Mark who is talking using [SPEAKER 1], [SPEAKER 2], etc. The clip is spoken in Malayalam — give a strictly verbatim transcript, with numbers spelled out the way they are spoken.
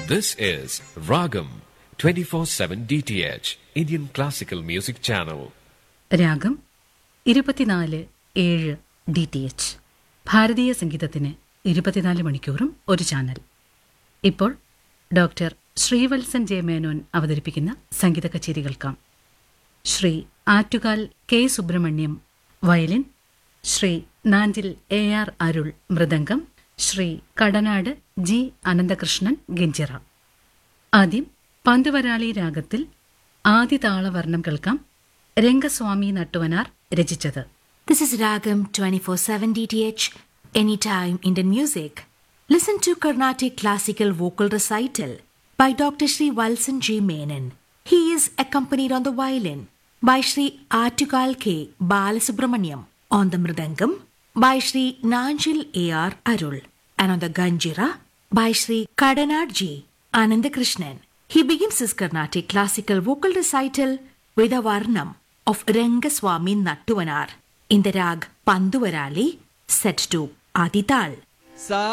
[SPEAKER 1] This is Ragam twenty-four seven D T H, Indian Classical Music Channel.
[SPEAKER 2] രാഗം ഇരുപത്തിനാല് ഏഴ് ഡി ടി എച്ച്, ഭാരതീയ സംഗീതത്തിന് ഇരുപത്തിനാല് മണിക്കൂറും ഒരു ചാനൽ. ഇപ്പോൾ ഡോക്ടർ ശ്രീവത്സൻ ജെ മേനോൻ അവതരിപ്പിക്കുന്ന സംഗീത കച്ചേരി കേൾക്കാം. Shri Attukal K Subrahmanyam violin, Shri Nanjil A R Arul mridangam, Shri Kadanad G Ananthakrishnan ganjira. ആദ്യം പന്തുവരാളി രാഗത്തിൽ ആദ്യ താളവർണ്ണം കേൾക്കാം. രംഗസ്വാമി നട്ടുവനാർ രചിച്ചത്.
[SPEAKER 3] This is Ragam twenty-four seven D T H, Anytime Indian Music. Listen to Carnatic Classical Vocal Recital by Doctor Sri Valsan G. Menon. He is accompanied on the violin by Sri Attukal K. Balasubramaniam, on the mridangam by Sri Nanjil A R Arul, and on the ganjira by Sri Kadanad G. Anandakrishnan. He begins his Carnatic Classical Vocal Recital with a varnam of Rangaswamy Nattuvanar in the rag Panduvarali, set to Adital.